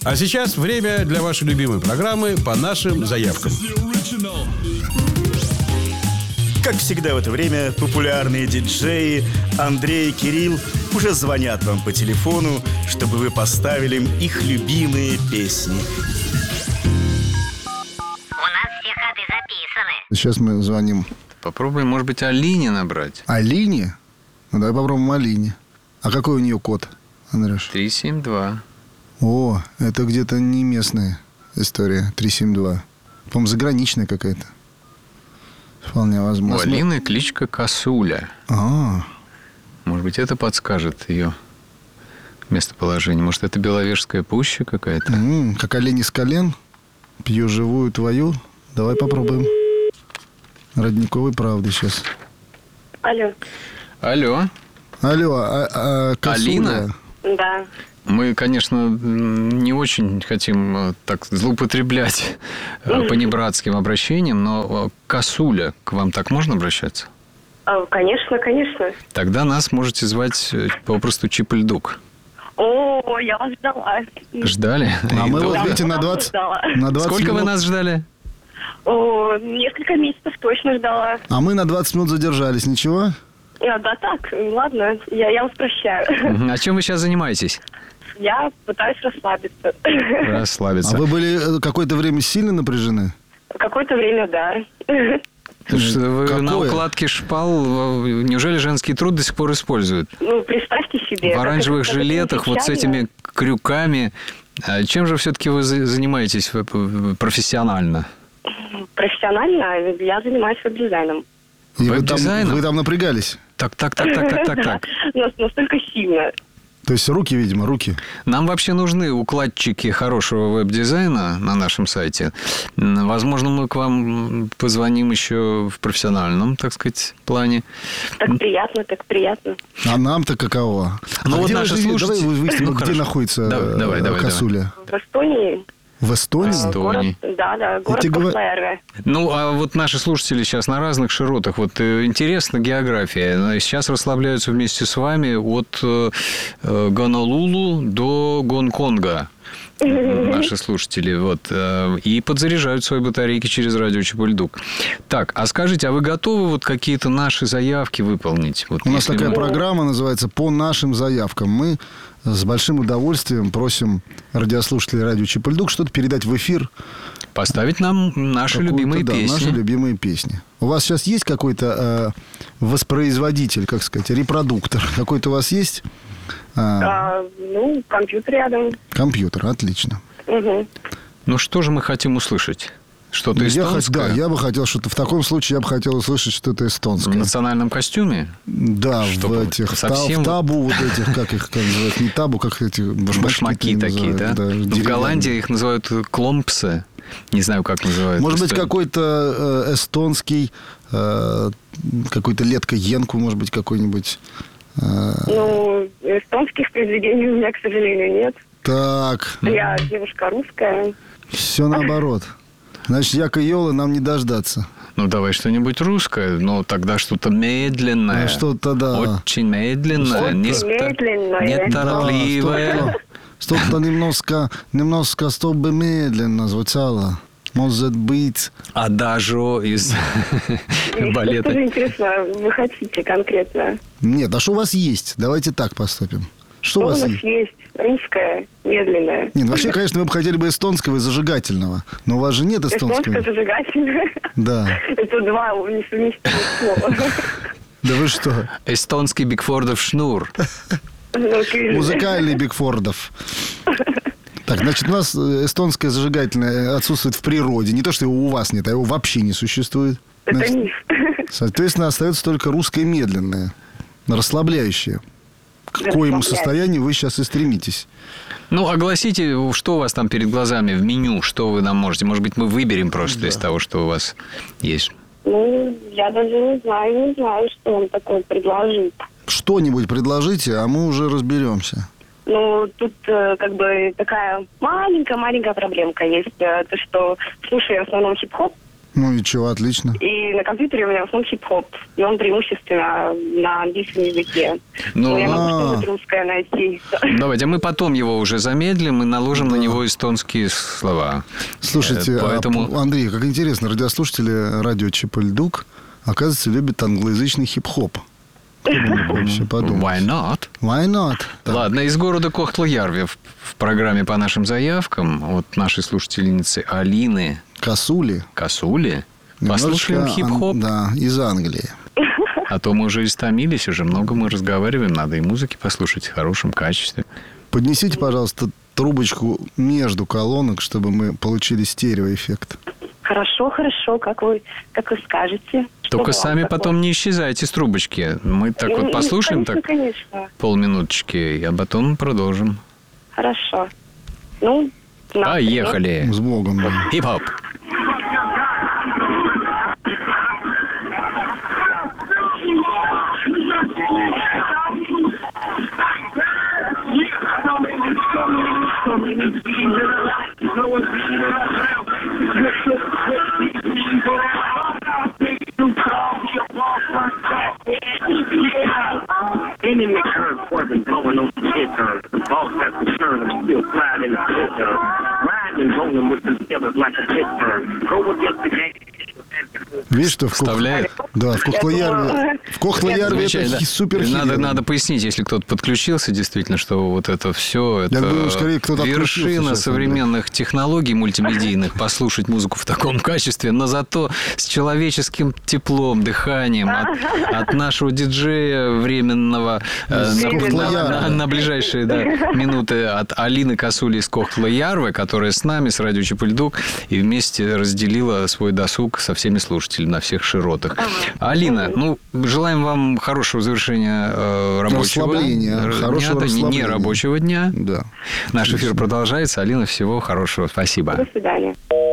А сейчас время для вашей любимой программы «По нашим заявкам». Как всегда в это время популярные диджеи Андрей и Кирилл уже звонят вам по телефону, чтобы вы поставили им их любимые песни. У нас все ходы записаны. Сейчас мы звоним. Попробуем, может быть, Алине набрать. Алине? Ну, давай попробуем Алине. А какой у нее код, Андрюш? 372. О, это где-то не местная история. 372. По-моему, заграничная какая-то. Вполне У возможно. Алины кличка Косуля. А, Может быть, это подскажет ее местоположение. Может, это Беловежская пуща какая-то? как олень из колен. Пью живую твою. Давай попробуем. Родниковой правды сейчас. Алло. Алло. Алло, Косуля? Алина? Да. Мы, конечно, не очень хотим так злоупотреблять понебратским обращением, но Косуля, к вам так можно обращаться? Конечно, конечно. Тогда нас можете звать попросту Чип-Льдук. О, я вас ждала. Ждали? А мы вот, Да, видите, на я 20, ждала. на 20 Сколько вы минут... нас ждали? О, несколько месяцев точно ждала. А мы на 20 минут задержались, ничего? Да так, ладно, я вас прощаю. А чем вы сейчас занимаетесь? Я пытаюсь расслабиться. Расслабиться. А вы были какое-то время сильно напряжены? Какое-то время, да. Что вы Какое? на укладке шпал, неужели женский труд до сих пор используют? Ну, представьте себе. В оранжевых как это жилетах, вот с печально. этими крюками. А чем же все-таки вы занимаетесь профессионально? Профессионально я занимаюсь веб-дизайном. И вы Веб-дизайном? там напрягались? Так. Настолько сильно. То есть руки, видимо, руки. Нам вообще нужны укладчики хорошего веб-дизайна на нашем сайте. Возможно, мы к вам позвоним еще в профессиональном, так сказать, плане. Так приятно, так приятно. А нам-то каково? Ну, а вот где наши вы живете? слушатели- Давай выясним, Ну, где хорошо. находится Давай. Косуля. В Эстонии. В Эстонии? Эстонии. Город, да, город тебе говорю- Котлаерга. Ну, а вот наши слушатели сейчас на разных широтах. Вот интересна география. Сейчас расслабляются вместе с вами от Гонолулу до Гонконга. Наши слушатели. Вот. И подзаряжают свои батарейки через радио Чип-Льдук. Так, а скажите, а вы готовы вот какие-то наши заявки выполнить? Вот У нас если такая вы- программа называется «По нашим заявкам». Мы с большим удовольствием просим радиослушателей радио Чип-Льдук что-то передать в эфир. Поставить нам наши Какую-то, любимые да, песни. наши любимые песни. У вас сейчас есть какой-то воспроизводитель, как сказать, репродуктор? Какой-то у вас есть? Ну, компьютер рядом. Компьютер, отлично. Угу. Ну, что же мы хотим услышать? Что-то эстонское? Я бы хотел что-то... В таком случае я бы хотел услышать что-то В эстонское. национальном костюме? Да, Чтобы в этих... совсем В табу вот этих, как их называют? Не табу, как эти... Башмаки такие, да? Ну, в деревянные. Голландии их называют кломпсы. Не знаю, как называют. Может быть, Эстон- какой-то эстонский, какой-то Летка Янку, может быть, какой-нибудь. Ну, эстонских произведений у меня, к сожалению, нет. Так, Я девушка русская. все наоборот. Значит, Яка Йола нам не дождаться. Ну, давай что-нибудь русское, но тогда что-то медленное. Ну, что-то, да. Очень медленное. Очень медленное. Неторопливое. Что-то немножко, чтобы медленно звучало. Может быть. Адажо из Что балета. же интересно вы хотите конкретно? Нет, а что у вас есть? Давайте так поступим. Что Что у у вас нас есть? есть? Русское, медленное. Нет, вообще, конечно, вы бы хотели бы эстонского и зажигательного. Но у вас же нет эстонского. Эстонское, зажигательное. Да. Это два несовместимых слова. Да вы что? Эстонский Бигфордов шнур. Ну, ты- Музыкальный Бигфордов. Так, значит, у нас эстонское зажигательное отсутствует в природе. Не то, что его у вас нет, а его вообще не существует. Это Значит, миф. соответственно, остается только русское медленное, расслабляющее. К коему Расслабляет. состоянию вы сейчас и стремитесь. Ну, огласите, что у вас там перед глазами в меню, что вы нам можете. Может быть, мы выберем просто из того, что у вас есть. Ну, я даже не знаю, что он такое предложит. Что-нибудь предложите, а мы уже разберемся. Ну, тут как бы такая маленькая проблемка есть. То, что слушаю в основном хип-хоп. Ну и чего, отлично. И на компьютере у меня в основном хип-хоп. И он преимущественно на английском языке. Ну, Но я могу что-нибудь русское найти. Давайте, а мы потом его уже замедлим и наложим на него эстонские слова. Слушайте, Поэтому... Андрей, как интересно, радиослушатели радио Чип-Льдук, оказывается, любят англоязычный хип-хоп. Кто бы мог вообще подумать? Why not? Why not? Так. Ладно, из города Кохтла-Ярви в программе по нашим заявкам от нашей слушательницы Алины Косули. Косули послушаем Немножко, хип-хоп. Да, из Англии. А то мы уже истомились, уже много мы разговариваем, надо и музыки послушать в хорошем качестве. Поднесите, пожалуйста, трубочку между колонок, чтобы мы получили стереоэффект. Хорошо, как вы скажете. Только Что сами вам потом не исчезайте с трубочки. Мы так вот послушаем конечно. полминуточки, а потом продолжим. Хорошо. Ну, Поехали. С Богом. Да. Хип-хоп. Any McCurry Corbin blowing on the shit turn. The boss has concern and still slide in the pit turn. Riding and rolling with the killers like a pit turn. Go against the gang. Видишь, что Вставляет? Да, в Кохтла-Ярве это супер-хит. Надо пояснить, если кто-то подключился, действительно, что вот это все, это думаю, скорее, кто-то вершина сейчас, современных технологий мультимедийных, послушать музыку в таком качестве, но зато с человеческим теплом, дыханием от нашего диджея временного на ближайшие минуты от Алины Косули из Кохтла-Ярвы, которая с нами, с радио Чип-Льдук, и вместе разделила свой досуг со всеми слушателями на всех широтах. Алина, желаем вам хорошего завершения рабочего дня, не рабочего дня. Да. Наш эфир продолжается. Алина, всего хорошего. Спасибо. До свидания.